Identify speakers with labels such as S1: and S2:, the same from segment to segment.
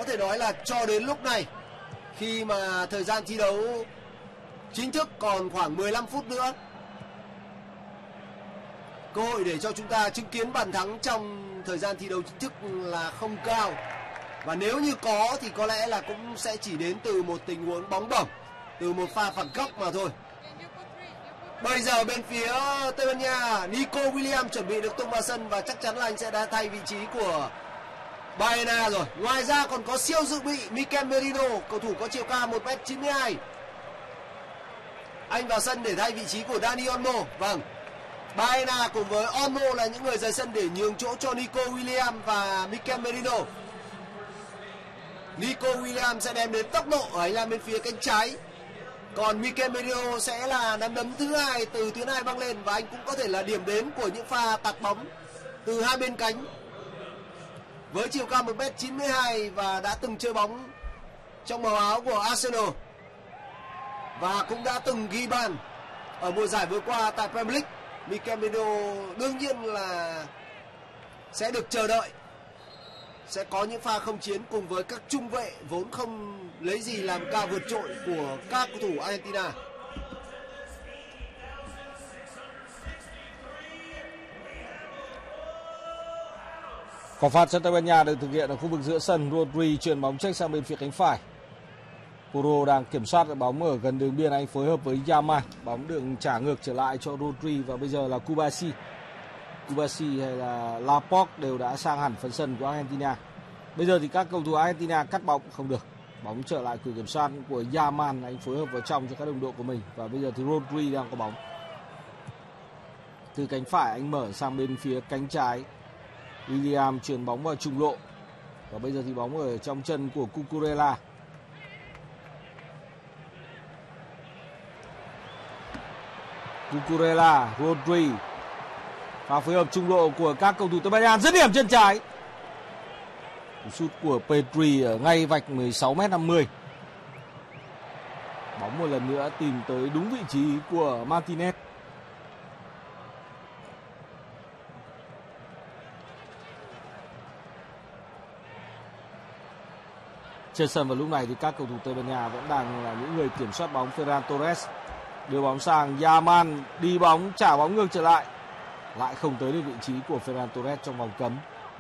S1: có thể nói là cho đến lúc này, khi mà thời gian thi đấu chính thức còn khoảng 15 phút nữa, cơ hội để cho chúng ta chứng kiến bàn thắng trong thời gian thi đấu chính thức là không cao. Và nếu như có thì có lẽ là cũng sẽ chỉ đến từ một tình huống bóng bổng, từ một pha phạt góc mà thôi. Bây giờ bên phía Tây Ban Nha, Nico Williams chuẩn bị được tung vào sân và chắc chắn là anh sẽ đã thay vị trí của Baena rồi. Ngoài ra còn có siêu dự bị Mikel Merino, cầu thủ có chiều cao 1m92. Anh vào sân để thay vị trí của Dani Olmo. Vâng, Baena cùng với Olmo là những người rời sân để nhường chỗ cho Nico Williams và Mikel Merino. Nico Williams sẽ đem đến tốc độ ở hành lang bên phía cánh trái, còn Mikel Merino sẽ là nắm đấm thứ hai từ tuyến hai băng lên, và anh cũng có thể là điểm đến của những pha tạt bóng từ hai bên cánh. Với chiều cao 1m92 và đã từng chơi bóng trong màu áo của Arsenal và cũng đã từng ghi bàn ở mùa giải vừa qua tại Premier League, Mikel Merino đương nhiên là sẽ được chờ đợi sẽ có những pha không chiến cùng với các trung vệ vốn không lấy gì làm cao vượt trội của các cầu thủ Argentina.
S2: Quả phạt cho Tây Ban Nha được thực hiện ở khu vực giữa sân. Rodri chuyền bóng check sang bên phía cánh phải. Porro đang kiểm soát bóng ở gần đường biên, anh phối hợp với Yaman. Bóng được trả ngược trở lại cho Rodri và bây giờ là Kubasi hay là Laporte đều đã sang hẳn phần sân của Argentina. Bây giờ thì các cầu thủ Argentina cắt bóng không được. Bóng trở lại quyền kiểm soát của Yaman, anh phối hợp vào trong cho các đồng đội của mình. Và bây giờ thì Rodri đang có bóng. Từ cánh phải anh mở sang bên phía cánh trái. William chuyền bóng vào trung lộ. Và bây giờ thì bóng ở trong chân của Cucurella. Rodri. Và phối hợp trung lộ của các cầu thủ Tây Ban Nha, dứt điểm chân trái. Sút của Pedri ở ngay vạch 16m50. Bóng một lần nữa tìm tới đúng vị trí của Martinez. Trên sân vào lúc này thì các cầu thủ Tây Ban Nha vẫn đang là những người kiểm soát bóng. Ferran Torres đưa bóng sang Yaman, đi bóng trả bóng ngược trở lại, lại không tới được vị trí của Ferran Torres trong vòng cấm.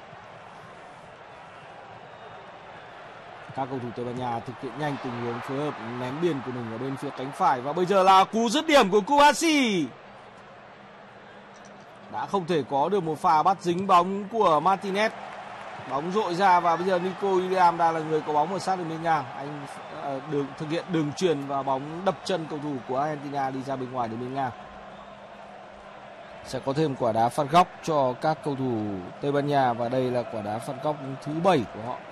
S2: Các cầu thủ Tây Ban Nha thực hiện nhanh tình huống phối hợp ném biên của mình ở bên phía cánh phải và bây giờ là cú dứt điểm của Kubasi. Đã không thể có được một pha bắt dính bóng của Martinez. Bóng dội ra và bây giờ Nico Williams đang là người có bóng ở sát đường biên ngang. Anh thực hiện đường chuyền và bóng đập chân cầu thủ của Argentina đi ra bên ngoài đường biên ngang. Sẽ có thêm quả đá phạt góc cho các cầu thủ Tây Ban Nha và đây là quả đá phạt góc thứ 7 của họ.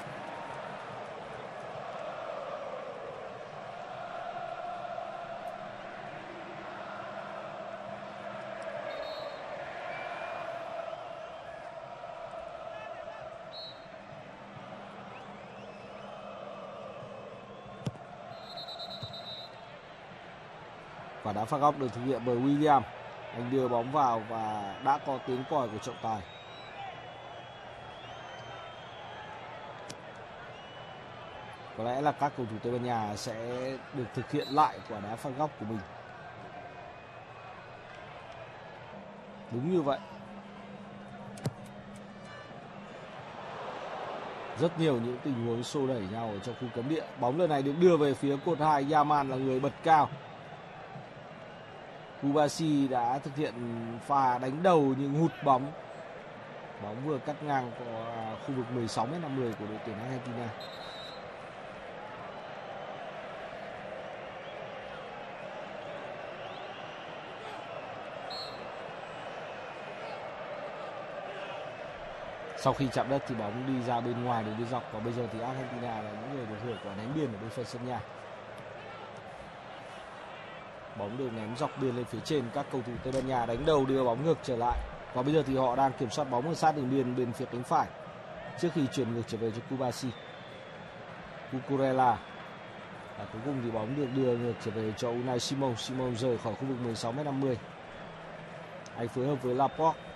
S2: Quả đá phạt góc được thực hiện bởi William. Anh đưa bóng vào và đã có tiếng còi của trọng tài. Có lẽ là các cầu thủ Tây Ban Nha sẽ được thực hiện lại quả đá phạt góc của mình. Đúng như vậy. Rất nhiều những tình huống xô đẩy nhau ở trong khu cấm địa. Bóng lần này được đưa về phía cột 2. Yaman là người bật cao. Kubasi đã thực hiện pha đánh đầu nhưng hụt bóng. Bóng vừa cắt ngang khu vực 16m50 của đội tuyển Argentina. Sau khi chạm đất thì bóng đi ra bên ngoài để đi dọc và bây giờ thì Argentina là những người được hưởng quả đánh biên ở bên phần sân nhà. Bóng được ném dọc biên lên phía trên, các cầu thủ Tây Ban Nha đánh đầu đưa bóng ngược trở lại. Và bây giờ thì họ đang kiểm soát bóng ở sát đường biên bên phía cánh phải trước khi chuyển ngược trở về cho Kubasi. Cucurella. Và cuối cùng thì bóng được đưa ngược trở về cho Unai Simon. Simon rời khỏi khu vực 16m50. Anh phối hợp với Laporte.